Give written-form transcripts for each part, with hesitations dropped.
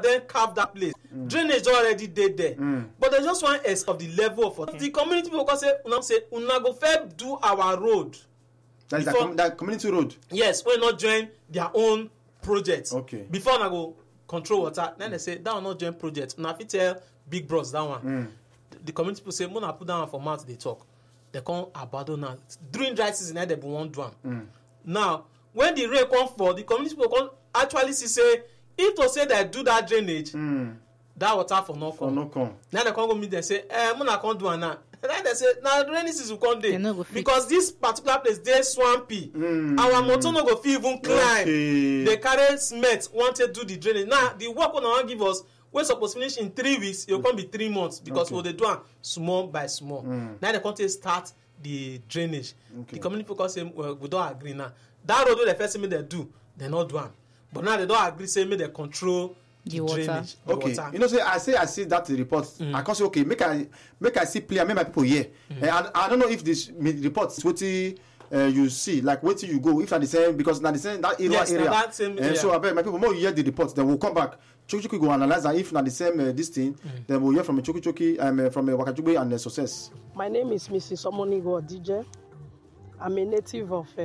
then carve that place. Drainage already there. But they just want S of the level of the community people can say una go fair do our road. That is that community road. Yes, we not join their own project. Okay. Before una go control water, then they say that will not join project. Una fit tell big bros that one. The community people say, "Mona put down for mouth they talk." They come abandon now. During dry season, they won't do them. Now, when the rain come for, the community people come actually say, if to say they do that drainage, that water for no come. Now they come go meet them say, Mona can't do it now. Then they say, now rainy season come day because this particular place they swampy. Our motor no go fit even climb. They carry cement want to do the drainage. Now the work when I give us. We're supposed to finish in 3 weeks, it will come be 3 months because we'll do it small by small. Now they can't start the drainage. The community people say, well, we don't agree now. That road the first thing they do, they not do it. But now they don't agree, say me they control the drainage. Okay. Water. You know, I see that report. I can say, okay, make I see clear, make my people here. And I don't know if this report is what you see, like where till you go, if not the same, because not the same that area. Yes, that same area. So I bet my people more hear the report, then we'll come back. Choki go analyze, and if not the same this thing, then we'll hear from Choki from Wakajugbe and Success. My name is Mrs. Omonigo DJ. I'm a native of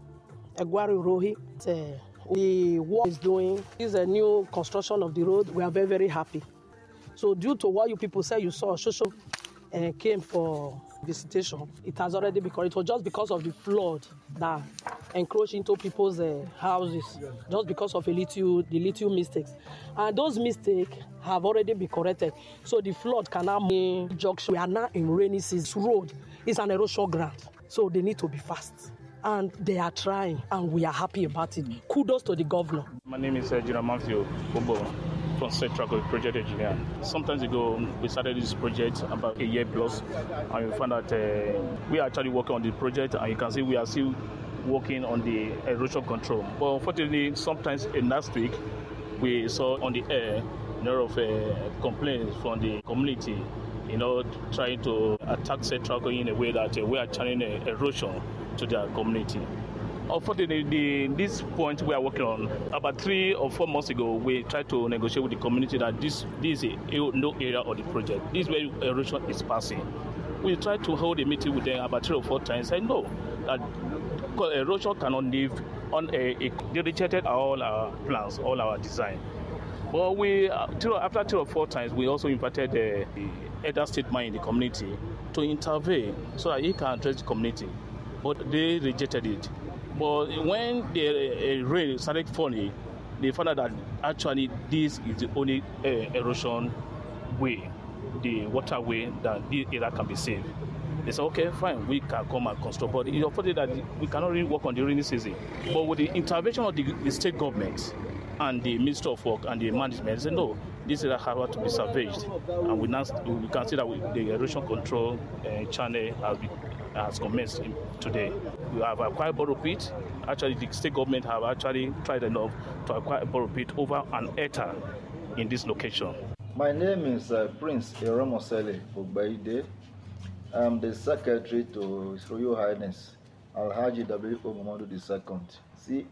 Egwari Rohi. The work is doing is a new construction of the road. We are very, very happy. So due to what you people say you saw, Shosho came for visitation. It has already been corrected. It was just because of the flood that encroached into people's houses, just because of the little mistakes. And those mistakes have already been corrected. So the flood cannot make junction. We are now in rainy season. This road is an erosion ground. So they need to be fast. And they are trying, and we are happy about it. Kudos to the governor. My name is Jira Matthew Bobo from Central Project Engineer. Sometimes ago, we started this project about a year plus, and we found that we are actually working on the project, and you can see we are still working on the erosion control. But unfortunately, sometimes last week, we saw on the air a lot of complaints from the community, trying to attack Central in a way that we are channeling erosion to their community. Unfortunately, this point we are working on, about 3 or 4 months ago, we tried to negotiate with the community that this is a no area of the project. This is where erosion is passing. We tried to hold a meeting with them about 3 or 4 times. I know that erosion cannot live on they rejected all our plans, all our design. But after 3 or 4 times, we also invited the elder statesman in the community to intervene so that he can address the community. But they rejected it. But when the rain started falling, they found out that actually this is the only erosion way, the waterway that this area can be saved. They said, okay, fine, we can come and construct. But it's unfortunate that we cannot really work on the rainy season. But with the intervention of the state government and the Minister of Work and the management, they said, no, this area has to be salvaged. And we can see that the erosion control channel has commenced today. We have acquired borrow pit. Actually, the state government have actually tried enough to acquire a borrow pit over an hectare in this location. My name is Prince Eromosele Ogbaide. I'm the secretary to His Royal Highness Alhaji W.O. Momodu II,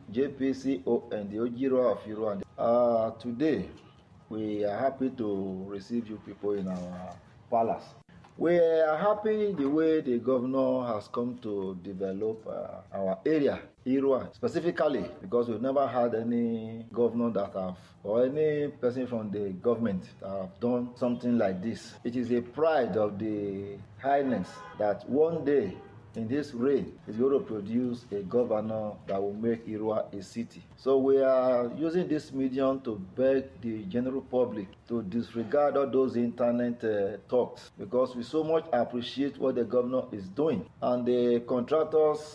JPCO and the Ojiro of Iru. Today, we are happy to receive you people in our palace. We are happy the way the governor has come to develop our area, Irua, specifically because we've never had any governor or any person from the government that have done something like this. It is a pride of the Highness that one day in this reign is going to produce a governor that will make Irua a city. So we are using this medium to beg the general public to disregard all those internet talks, because we so much appreciate what the governor is doing. And the contractors